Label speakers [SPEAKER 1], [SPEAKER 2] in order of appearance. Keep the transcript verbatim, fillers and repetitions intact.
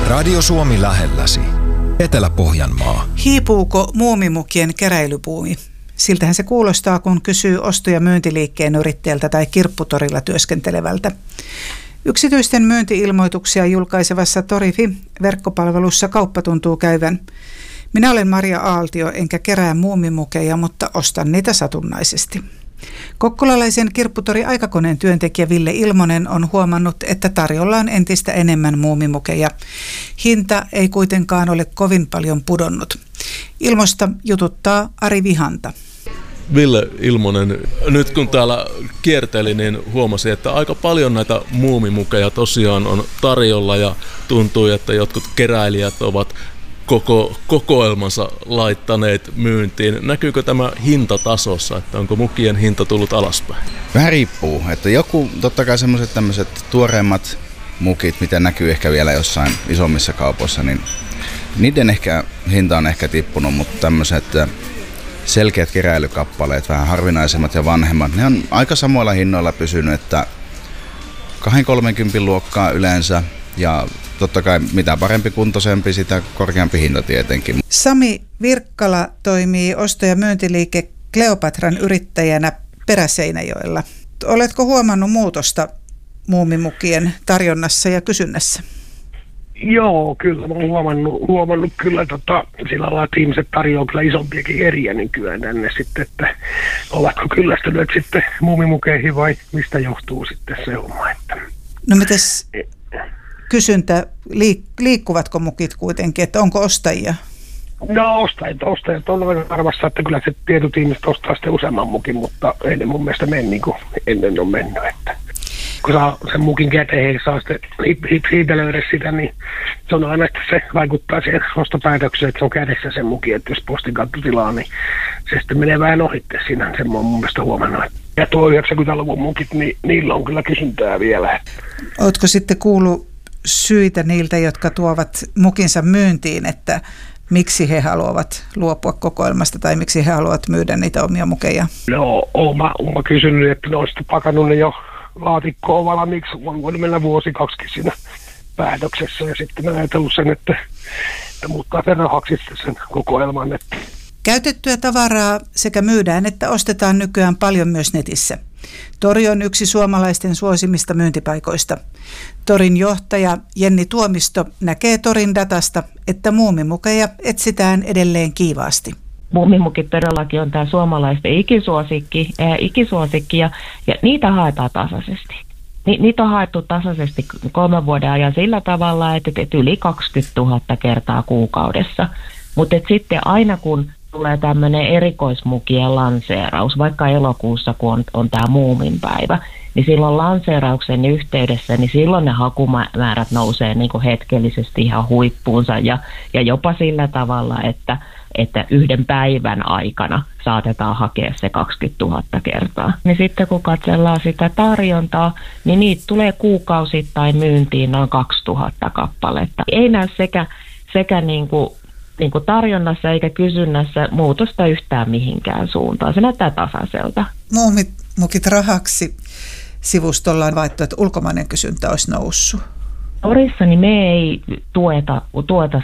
[SPEAKER 1] Radio Suomi lähelläsi. Etelä-Pohjanmaa.
[SPEAKER 2] Hiipuuko muumimukien keräilybuumi? Siltähän se kuulostaa, kun kysyy osto- ja myyntiliikkeen yrittäjältä tai kirpputorilla työskentelevältä. Yksityisten myynti-ilmoituksia julkaisevassa Torifi-verkkopalvelussa kauppa tuntuu käyvän. Minä olen Maria Aaltio, enkä kerää muumimukeja, mutta ostan niitä satunnaisesti. Kokkolalaisen kirpputori Aikakoneen työntekijä Ville Ilmonen on huomannut, että tarjolla on entistä enemmän muumimukeja. Hinta ei kuitenkaan ole kovin paljon pudonnut. Ilmosta jututtaa Ari Vihanta.
[SPEAKER 3] Ville Ilmonen, nyt kun täällä kierteli, niin huomasi, että aika paljon näitä muumimukeja tosiaan on tarjolla ja tuntuu, että jotkut keräilijät ovat koko kokoelmansa laittaneet myyntiin. Näkyykö tämä hintatasossa, että onko mukien hinta tullut alaspäin?
[SPEAKER 4] Vähän riippuu, että joku, totta kai semmoiset tämmöiset tuoreimmat mukit, mitä näkyy ehkä vielä jossain isommissa kaupoissa, niin niiden ehkä hinta on ehkä tippunut, mutta tämmöiset selkeät keräilykappaleet, vähän harvinaisemmat ja vanhemmat, ne on aika samoilla hinnoilla pysynyt, että kaksikymmentä kolmekymmentä luokkaa yleensä ja totta kai mitä parempi kuntoisempi, sitä korkeampi hinta tietenkin.
[SPEAKER 2] Sami Virkkala toimii osto- ja myyntiliike Kleopatran yrittäjänä Peräseinäjoella. Oletko huomannut muutosta muumimukien tarjonnassa ja kysynnässä?
[SPEAKER 5] Joo, kyllä. Mä oon huomannut, huomannut kyllä, tota, sillä lailla, että ihmiset tarjoaa kyllä isompiakin eriä nykyään tänne sitten, että ovatko kyllästyneet sitten muumimukeihin vai mistä johtuu sitten se homma. Että
[SPEAKER 2] no mites kysyntä, liik- liikkuvatko mukit kuitenkin, että onko ostajia?
[SPEAKER 5] No ostajat, ostajat on aika arvassa, että kyllä se tietyt ihmiset ostaa sitten useamman mukin, mutta ei ne mun mielestä mene niin kuin ennen on mennyt, että kun saa sen mukin käteen ja saa sitten hiipelöidä sitä, niin se on aina, että se vaikuttaa siihen ostopäätökseen, että se on kädessä sen mukin, että jos postin kautta tilaa, niin se sitten menee vähän ohitte siinä, sen mä oon mun mielestä huomannut. Ja tuo yhdeksänkymmentäluvun mukit, niin niillä on kyllä kysyntää vielä.
[SPEAKER 2] Ootko sitten kuullut syitä niiltä, jotka tuovat mukinsa myyntiin, että miksi he haluavat luopua kokoelmasta tai miksi he haluavat myydä niitä omia mukeja?
[SPEAKER 5] No, oon mä, oon mä kysynyt, että ne on sitten pakannut ne jo laatikkoon valmiiksi. On voinut mennä vuosi kaksikin siinä päätöksessä ja sitten mä ajatellut sen, että, että muuttaa rahaksi sen kokoelman. Että
[SPEAKER 2] Käytettyä tavaraa sekä myydään että ostetaan nykyään paljon myös netissä. Tori on yksi suomalaisten suosimista myyntipaikoista. Torin johtaja Jenni Tuomisto näkee Torin datasta, että muumimukeja etsitään edelleen kiivaasti.
[SPEAKER 6] Muumimukit todellakin on tämä suomalaisten ikisuosikki, ää, ikisuosikki ja, ja niitä haetaan tasaisesti. Ni, niitä on haettu tasaisesti kolmen vuoden ajan sillä tavalla, että, että yli kaksikymmentätuhatta kertaa kuukaudessa. Mutta sitten aina kun tulee tämmöinen erikoismukien lanseeraus, vaikka elokuussa, kun on, on tämä muuminpäivä, niin silloin lanseerauksen yhteydessä, niin silloin ne hakumäärät nousee niin kuin hetkellisesti ihan huippuunsa ja, ja jopa sillä tavalla, että, että yhden päivän aikana saatetaan hakea se kaksikymmentätuhatta kertaa. Niin sitten kun katsellaan sitä tarjontaa, niin niitä tulee kuukausittain myyntiin noin kaksituhatta kappaletta. Ei näy sekä, sekä niin kuin niin kuin tarjonnassa eikä kysynnässä muutosta yhtään mihinkään suuntaan. Se näyttää tasaiselta.
[SPEAKER 2] Muumimukit rahaksi -sivustolla on vaihtoehto, että ulkomainen kysyntä olisi noussut.
[SPEAKER 6] Torissa niin me ei tueta, tueta